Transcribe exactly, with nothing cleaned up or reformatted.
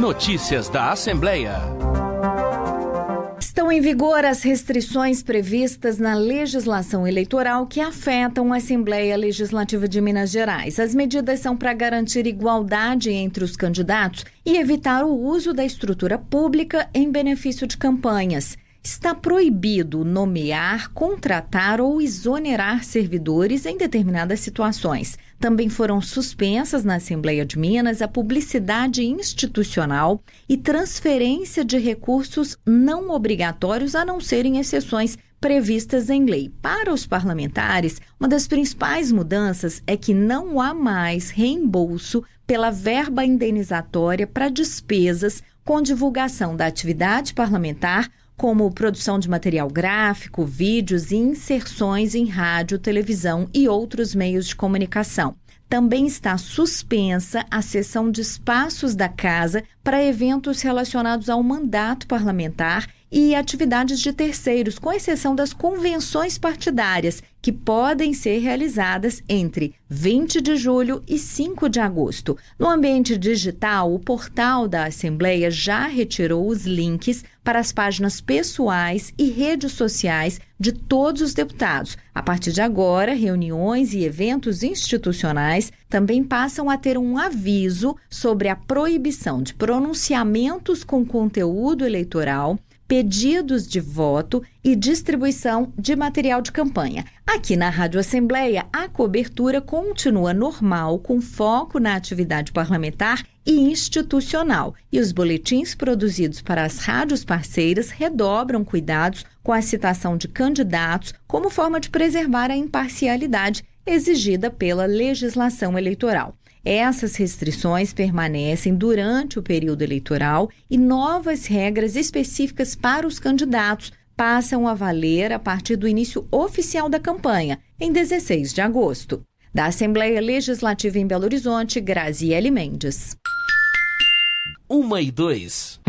Notícias da Assembleia. Estão em vigor as restrições previstas na legislação eleitoral que afetam a Assembleia Legislativa de Minas Gerais. As medidas são para garantir igualdade entre os candidatos e evitar o uso da estrutura pública em benefício de campanhas. Está proibido nomear, contratar ou exonerar servidores em determinadas situações. Também foram suspensas na Assembleia de Minas a publicidade institucional e transferência de recursos não obrigatórios, a não serem exceções previstas em lei. Para os parlamentares, uma das principais mudanças é que não há mais reembolso pela verba indenizatória para despesas com divulgação da atividade parlamentar, como produção de material gráfico, vídeos e inserções em rádio, televisão e outros meios de comunicação. Também está suspensa a cessão de espaços da Casa para eventos relacionados ao mandato parlamentar e atividades de terceiros, com exceção das convenções partidárias, que podem ser realizadas entre vinte de julho e cinco de agosto. No ambiente digital, o portal da Assembleia já retirou os links para as páginas pessoais e redes sociais de todos os deputados. A partir de agora, reuniões e eventos institucionais também passam a ter um aviso sobre a proibição de pronunciamentos com conteúdo eleitoral, pedidos de voto e distribuição de material de campanha. Aqui na Rádio Assembleia, a cobertura continua normal, com foco na atividade parlamentar e institucional. E os boletins produzidos para as rádios parceiras redobram cuidados com a citação de candidatos como forma de preservar a imparcialidade exigida pela legislação eleitoral. Essas restrições permanecem durante o período eleitoral e novas regras específicas para os candidatos passam a valer a partir do início oficial da campanha, em dezesseis de agosto. Da Assembleia Legislativa em Belo Horizonte, Graziele Mendes. Uma e dois.